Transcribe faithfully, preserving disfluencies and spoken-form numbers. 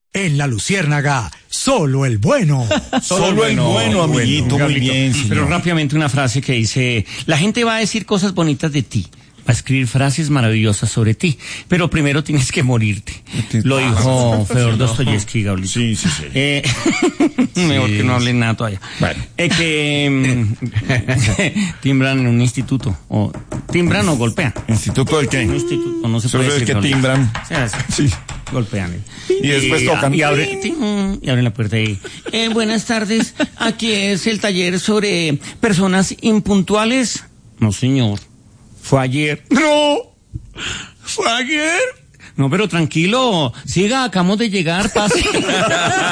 En La Luciérnaga, solo el bueno. Solo, solo el bueno, bueno amiguito, bueno, muy bien, señor. Pero rápidamente una frase que dice, la gente va a decir cosas bonitas de ti, va a escribir frases maravillosas sobre ti, pero primero tienes que morirte. Lo dijo Fedor Dostoyevsky, Gaulito. Sí, sí, sí. Eh, mejor sí. Que no hablen nada todavía. Bueno. Eh, que um, timbran en un instituto, o timbran o golpean. ¿Instituto del qué? Un instituto, no se Solo puede es decir. que timbran. O sea, sí. Golpean. Y después y, tocan. Y, abre, y abren la puerta y... Eh, buenas tardes, aquí es el taller sobre personas impuntuales. No, señor. Fue ayer. No. ¿Fue ayer? No, pero tranquilo. Siga, acabamos de llegar. Pase.